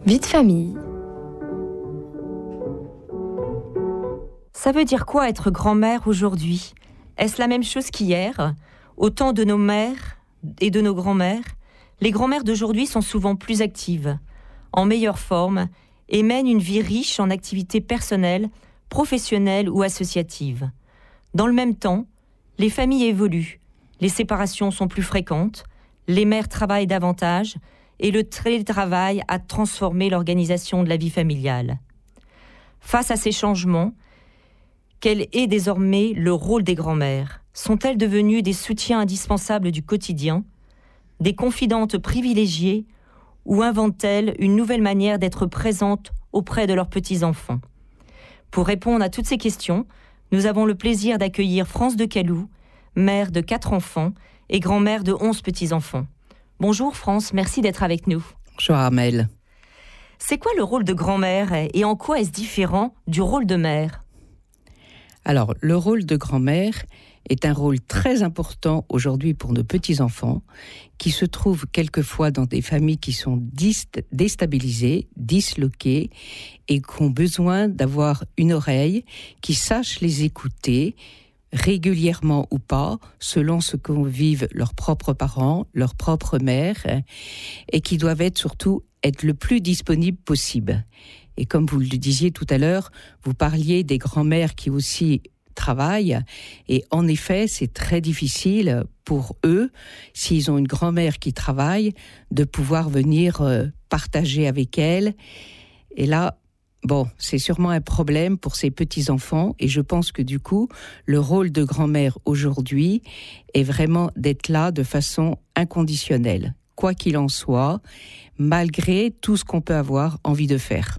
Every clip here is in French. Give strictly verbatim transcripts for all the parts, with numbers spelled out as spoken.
Vie de famille. Ça veut dire quoi être grand-mère aujourd'hui ? Est-ce la même chose qu'hier ? Au temps de nos mères et de nos grands-mères, les grand-mères d'aujourd'hui sont souvent plus actives, en meilleure forme et mènent une vie riche en activités personnelles, professionnelles ou associatives. Dans le même temps, les familles évoluent, les séparations sont plus fréquentes, les mères travaillent davantage et le télétravail a transformé l'organisation de la vie familiale. Face à ces changements, quel est désormais le rôle des grands-mères ? Sont-elles devenues des soutiens indispensables du quotidien, des confidentes privilégiées, ou inventent-elles une nouvelle manière d'être présentes auprès de leurs petits-enfants ? Pour répondre à toutes ces questions, nous avons le plaisir d'accueillir France de Calou, mère de quatre enfants et grand-mère de onze petits-enfants. Bonjour France, merci d'être avec nous. Bonjour Armelle. C'est quoi le rôle de grand-mère et en quoi est-ce différent du rôle de mère ? Alors, le rôle de grand-mère est un rôle très important aujourd'hui pour nos petits-enfants qui se trouvent quelquefois dans des familles qui sont dist- déstabilisées, disloquées et qui ont besoin d'avoir une oreille qui sache les écouter régulièrement ou pas, selon ce qu'en vivent leurs propres parents, leurs propres mères, et qui doivent être surtout être le plus disponibles possible. Et comme vous le disiez tout à l'heure, vous parliez des grands-mères qui aussi travaillent, et en effet, c'est très difficile pour eux, s'ils ont une grand-mère qui travaille, de pouvoir venir euh, partager avec elle. Et là, bon, c'est sûrement un problème pour ces petits-enfants, et je pense que du coup, le rôle de grand-mère aujourd'hui est vraiment d'être là de façon inconditionnelle, quoi qu'il en soit, malgré tout ce qu'on peut avoir envie de faire.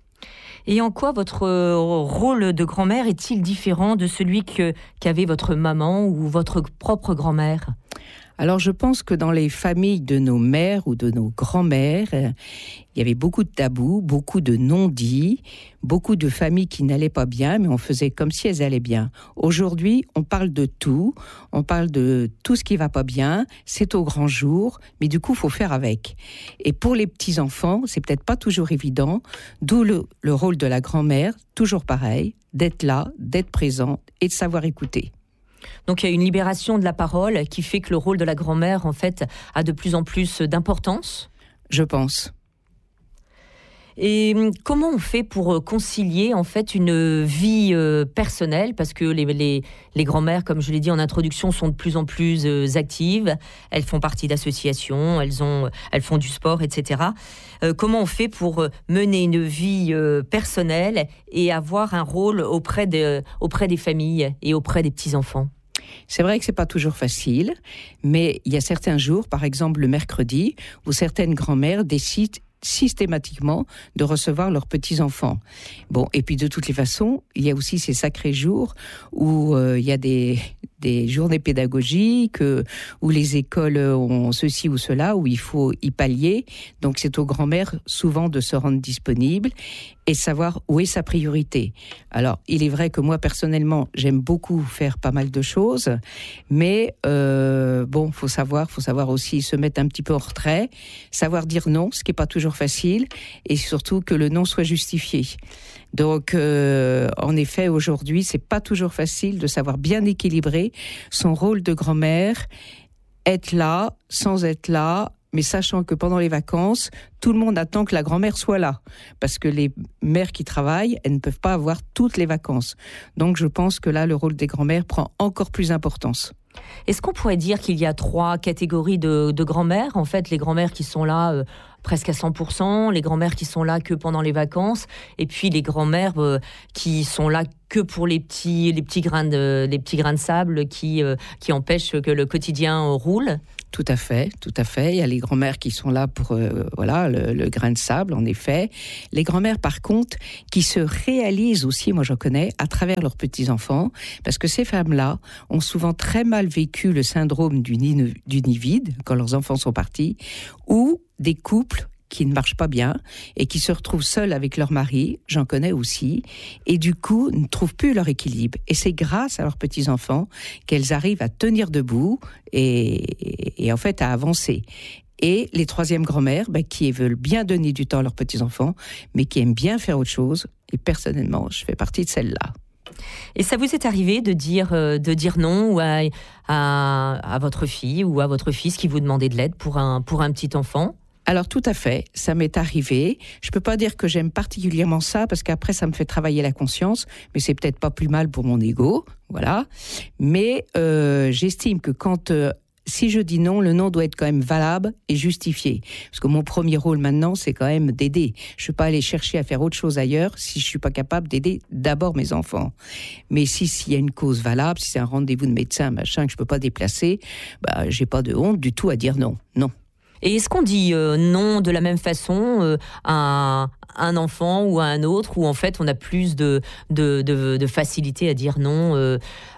Et en quoi votre rôle de grand-mère est-il différent de celui que, qu'avait votre maman ou votre propre grand-mère ? Alors je pense que dans les familles de nos mères ou de nos grands-mères, il y avait beaucoup de tabous, beaucoup de non-dits, beaucoup de familles qui n'allaient pas bien, mais on faisait comme si elles allaient bien. Aujourd'hui, on parle de tout, on parle de tout ce qui va pas bien, c'est au grand jour, mais du coup, il faut faire avec. Et pour les petits-enfants, c'est peut-être pas toujours évident, d'où le, le rôle de la grand-mère, toujours pareil, d'être là, d'être présente et de savoir écouter. Donc il y a une libération de la parole qui fait que le rôle de la grand-mère, en fait, a de plus en plus d'importance ? Je pense. Et comment on fait pour concilier, en fait, une vie euh, personnelle ? Parce que les, les, les grand-mères, comme je l'ai dit en introduction, sont de plus en plus euh, actives. Elles font partie d'associations, elles, ont, elles font du sport, et cetera. Euh, comment on fait pour mener une vie euh, personnelle et avoir un rôle auprès, de, auprès des familles et auprès des petits-enfants ? C'est vrai que c'est pas toujours facile, mais il y a certains jours, par exemple le mercredi, où certaines grand-mères décident systématiquement de recevoir leurs petits-enfants. Bon, et puis de toutes les façons, il y a aussi ces sacrés jours où euh, il y a des, des journées pédagogiques, euh, où les écoles ont ceci ou cela, où il faut y pallier. Donc c'est aux grand-mères souvent de se rendre disponibles et savoir où est sa priorité. Alors, il est vrai que moi, personnellement, j'aime beaucoup faire pas mal de choses, mais euh, bon, faut savoir, faut savoir aussi se mettre un petit peu en retrait, savoir dire non, ce qui n'est pas toujours facile, et surtout que le non soit justifié. Donc, euh, en effet, aujourd'hui, c'est pas toujours facile de savoir bien équilibrer son rôle de grand-mère, être là, sans être là, mais sachant que pendant les vacances, tout le monde attend que la grand-mère soit là. Parce que les mères qui travaillent, elles ne peuvent pas avoir toutes les vacances. Donc je pense que là, le rôle des grand-mères prend encore plus d'importance. Est-ce qu'on pourrait dire qu'il y a trois catégories de, de grand-mères ? En fait, les grand-mères qui sont là euh, presque à cent pour cent, les grand-mères qui sont là que pendant les vacances, et puis les grand-mères euh, qui sont là que pour les petits, les petits grains de, les petits grains de sable qui, euh, qui empêchent que le quotidien euh, roule. Tout à fait, tout à fait. Il y a les grand-mères qui sont là pour euh, voilà le, le grain de sable, en effet. Les grand-mères, par contre, qui se réalisent aussi, moi j'en connais, à travers leurs petits-enfants, parce que ces femmes-là ont souvent très mal vécu le syndrome du nid, du nid vide, quand leurs enfants sont partis, ou des couples qui ne marchent pas bien et qui se retrouvent seuls avec leur mari, j'en connais aussi, et du coup ne trouvent plus leur équilibre. Et c'est grâce à leurs petits-enfants qu'elles arrivent à tenir debout et, et en fait à avancer. Et les troisièmes grand-mères, ben, qui veulent bien donner du temps à leurs petits-enfants, mais qui aiment bien faire autre chose. Et personnellement, je fais partie de celle-là. Et ça vous est arrivé de dire, euh, de dire non à, à, à votre fille ou à votre fils qui vous demandait de l'aide pour un, pour un petit enfant ? Alors tout à fait, ça m'est arrivé. Je peux pas dire que j'aime particulièrement ça parce qu'après ça me fait travailler la conscience, mais c'est peut-être pas plus mal pour mon ego, voilà. Mais euh, j'estime que quand euh, si je dis non, le non doit être quand même valable et justifié. Parce que mon premier rôle maintenant, c'est quand même d'aider. Je ne peux pas aller chercher à faire autre chose ailleurs si je ne suis pas capable d'aider d'abord mes enfants. Mais si s'il y a une cause valable, si c'est un rendez-vous de médecin, machin, que je ne peux pas déplacer, bah, je n'ai pas de honte du tout à dire non. Non. Et est-ce qu'on dit euh, non de la même façon euh, à un enfant ou à un autre, où en fait on a plus de, de, de, de facilité à dire non euh,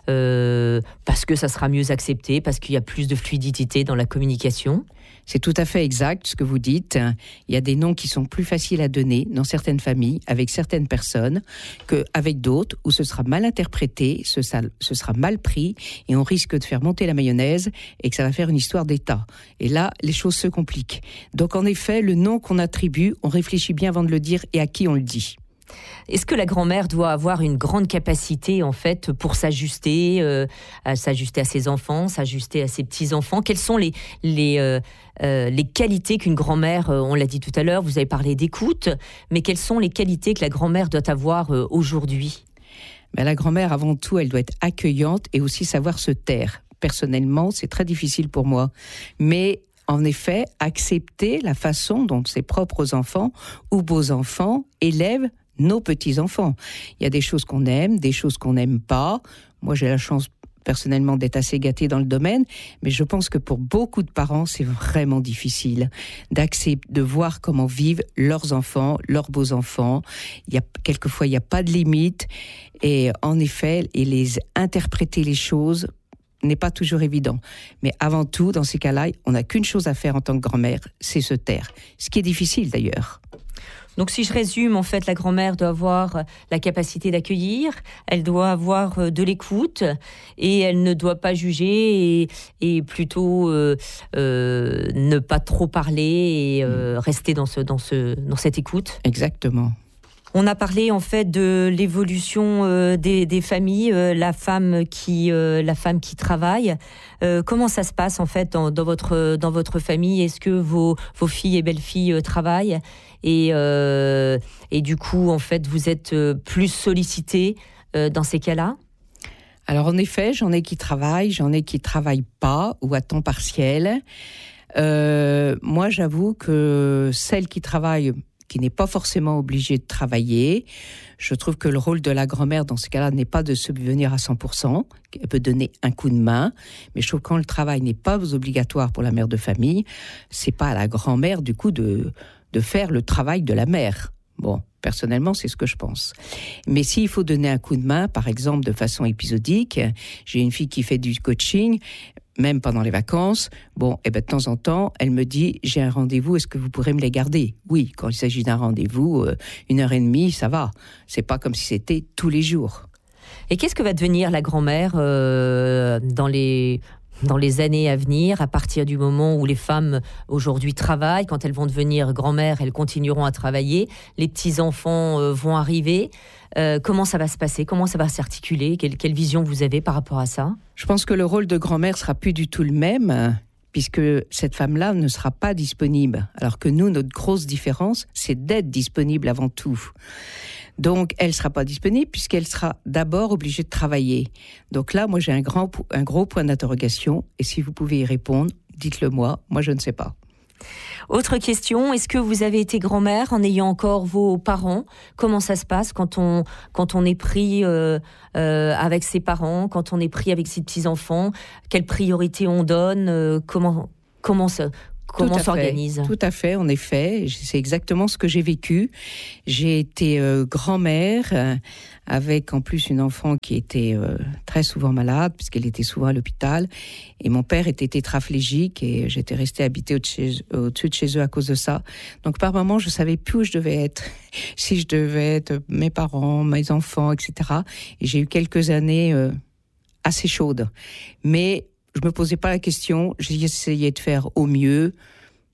euh, parce que ça sera mieux accepté, parce qu'il y a plus de fluidité dans la communication ? C'est tout à fait exact ce que vous dites. Il y a des noms qui sont plus faciles à donner dans certaines familles, avec certaines personnes, qu'avec d'autres, où ce sera mal interprété, ce sera mal pris, et on risque de faire monter la mayonnaise, et que ça va faire une histoire d'État. Et là, les choses se compliquent. Donc en effet, le nom qu'on attribue, on réfléchit bien avant de le dire, et à qui on le dit. Est-ce que la grand-mère doit avoir une grande capacité en fait pour s'ajuster, euh, à s'ajuster à ses enfants, s'ajuster à ses petits-enfants ? Quelles sont les, les, euh, euh, les qualités qu'une grand-mère, euh, on l'a dit tout à l'heure, vous avez parlé d'écoute, mais quelles sont les qualités que la grand-mère doit avoir euh, aujourd'hui ? Ben, la grand-mère, avant tout, elle doit être accueillante et aussi savoir se taire. Personnellement, c'est très difficile pour moi. Mais en effet, accepter la façon dont ses propres enfants ou beaux-enfants élèvent nos petits-enfants. Il y a des choses qu'on aime, des choses qu'on n'aime pas. Moi, j'ai la chance personnellement d'être assez gâtée dans le domaine, mais je pense que pour beaucoup de parents, c'est vraiment difficile d'accepter, de voir comment vivent leurs enfants, leurs beaux-enfants. Il y a, quelquefois, il n'y a pas de limite. Et en effet, et les interpréter les choses n'est pas toujours évident. Mais avant tout, dans ces cas-là, on n'a qu'une chose à faire en tant que grand-mère, c'est se taire. Ce qui est difficile d'ailleurs. Donc si je résume, en fait, la grand-mère doit avoir la capacité d'accueillir, elle doit avoir de l'écoute et elle ne doit pas juger et, et plutôt euh, euh, ne pas trop parler et euh, rester dans, ce, dans, ce, dans cette écoute. Exactement. On a parlé en fait de l'évolution euh, des, des familles, euh, la femme qui, euh, la femme qui travaille. Euh, comment ça se passe en fait dans, dans votre dans votre famille ? Est-ce que vos vos filles et belles-filles euh, travaillent et euh, et du coup en fait vous êtes euh, plus sollicité euh, dans ces cas-là ? Alors en effet, j'en ai qui travaillent, j'en ai qui travaillent pas ou à temps partiel. Euh, moi, j'avoue que celles qui travaillent, qui n'est pas forcément obligée de travailler. Je trouve que le rôle de la grand-mère dans ce cas-là n'est pas de subvenir à cent pour cent. Elle peut donner un coup de main, mais je trouve que quand le travail n'est pas obligatoire pour la mère de famille, c'est pas à la grand-mère du coup de, de faire le travail de la mère. Bon, personnellement, c'est ce que je pense. Mais s'il faut donner un coup de main, par exemple de façon épisodique, j'ai une fille qui fait du coaching, même pendant les vacances, bon, et ben de temps en temps, elle me dit, j'ai un rendez-vous, est-ce que vous pourrez me les garder ? Oui, quand il s'agit d'un rendez-vous, euh, une heure et demie, ça va. C'est pas comme si c'était tous les jours. Et qu'est-ce que va devenir la grand-mère euh, dans les... dans les années à venir, à partir du moment où les femmes aujourd'hui travaillent, quand elles vont devenir grand-mères, elles continueront à travailler, les petits-enfants euh, vont arriver. Euh, comment ça va se passer ? Comment ça va s'articuler ? quelle, quelle vision vous avez par rapport à ça ? Je pense que le rôle de grand-mère sera plus du tout le même, puisque cette femme-là ne sera pas disponible. Alors que nous, notre grosse différence, c'est d'être disponible avant tout. Donc, elle ne sera pas disponible puisqu'elle sera d'abord obligée de travailler. Donc là, moi, j'ai un, grand, un gros point d'interrogation. Et si vous pouvez y répondre, dites-le moi. Moi, je ne sais pas. Autre question, est-ce que vous avez été grand-mère en ayant encore vos parents ? Comment ça se passe quand on, quand on est pris euh, euh, avec ses parents, quand on est pris avec ses petits-enfants ? Quelle priorité on donne ? euh, Comment, comment ça Comment Tout s'organise ? Tout à fait, en effet. C'est exactement ce que j'ai vécu. J'ai été euh, grand-mère euh, avec en plus une enfant qui était euh, très souvent malade puisqu'elle était souvent à l'hôpital. Et mon père était tétraplégique et j'étais restée habitée au-dessus, au-dessus de chez eux à cause de ça. Donc par moments, je savais plus où je devais être. Si je devais être mes parents, mes enfants, et cetera. Et j'ai eu quelques années euh, assez chaudes. Mais je me posais pas la question, j'ai essayé de faire au mieux.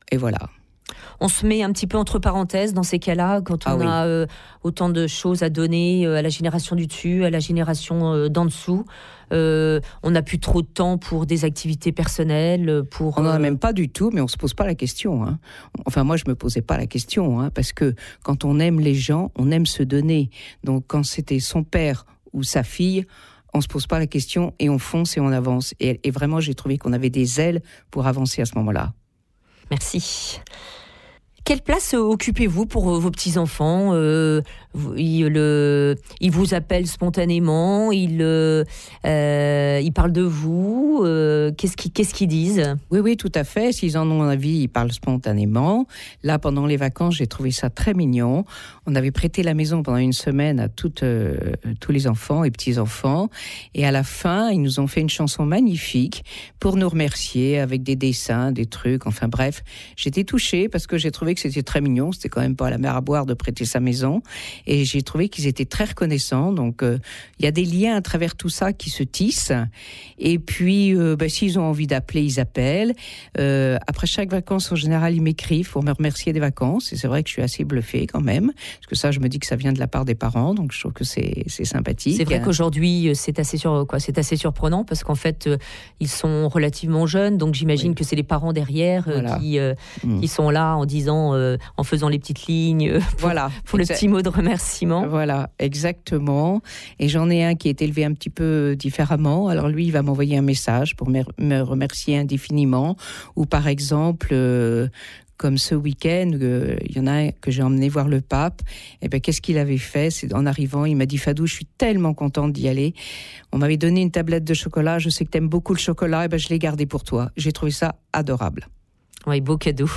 et voilà. On se met un petit peu entre parenthèses dans ces cas-là, quand on ah, oui. a euh, autant de choses à donner euh, à la génération du dessus, à la génération euh, d'en dessous. Euh, on n'a plus trop de temps pour des activités personnelles. Pour, on n'en a euh... même pas du tout, mais on ne se pose pas la question. Hein. Enfin, moi, je ne me posais pas la question, hein, parce que quand on aime les gens, on aime se donner. Donc, quand c'était son père ou sa fille, on ne se pose pas la question et on fonce et on avance. Et, et vraiment, j'ai trouvé qu'on avait des ailes pour avancer à ce moment-là. Merci. Quelle place occupez-vous pour vos petits-enfants ? euh, ils, le, ils vous appellent spontanément, ils, euh, ils parlent de vous, euh, qu'est-ce, qu'ils, qu'est-ce qu'ils disent ? Oui, oui, tout à fait. S'ils en ont envie, ils parlent spontanément. Là, pendant les vacances, j'ai trouvé ça très mignon. On avait prêté la maison pendant une semaine à toutes, euh, tous les enfants et petits-enfants. Et à la fin, ils nous ont fait une chanson magnifique pour nous remercier avec des dessins, des trucs. Enfin bref, j'étais touchée parce que j'ai trouvé que c'était très mignon. C'était quand même pas à la mer à boire de prêter sa maison. Et j'ai trouvé qu'ils étaient très reconnaissants. Donc, il euh, y a des liens à travers tout ça qui se tissent. Et puis, euh, ben, s'ils ont envie d'appeler, ils appellent. Euh, après chaque vacances, en général, ils m'écrivent pour me remercier des vacances. Et c'est vrai que je suis assez bluffée quand même. Parce que ça, je me dis que ça vient de la part des parents. Donc, je trouve que c'est, c'est sympathique. C'est vrai qu'aujourd'hui, c'est assez, sur, quoi, c'est assez surprenant parce qu'en fait, euh, ils sont relativement jeunes. Donc, j'imagine oui. que c'est les parents derrière euh, voilà. qui, euh, mmh. qui sont là en disant, euh, en faisant les petites lignes euh, pour, voilà. pour le Exa- petit mot de remerciement. Voilà, exactement. Et j'en ai un qui est élevé un petit peu différemment. Alors lui, il va m'envoyer un message pour me, me remercier indéfiniment. Ou par exemple, euh, comme ce week-end, euh, il y en a un que j'ai emmené voir le pape. Et ben, qu'est-ce qu'il avait fait ? C'est en arrivant, il m'a dit « Fadou, je suis tellement contente d'y aller. On m'avait donné une tablette de chocolat. Je sais que tu aimes beaucoup le chocolat. Et ben, je l'ai gardé pour toi. » J'ai trouvé ça adorable. Oui, beau cadeau.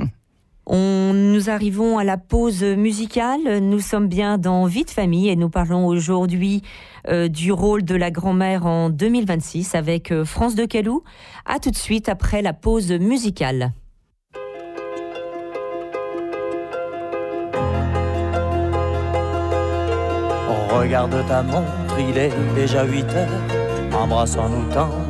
On, nous arrivons à la pause musicale. Nous sommes bien dans Vie de famille et nous parlons aujourd'hui euh, du rôle de la grand-mère en deux mille vingt-six avec euh, France Decalou. À tout de suite après la pause musicale. Regarde ta montre, il est déjà huit heures. Embrassons-nous tendre